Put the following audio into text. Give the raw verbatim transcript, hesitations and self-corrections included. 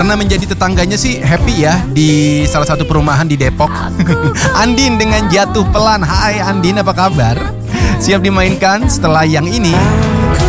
pernah menjadi tetangganya sih happy ya di salah satu perumahan di Depok. Andin dengan Jatuh Pelan. Hai Andin, apa kabar? Siap dimainkan setelah yang ini.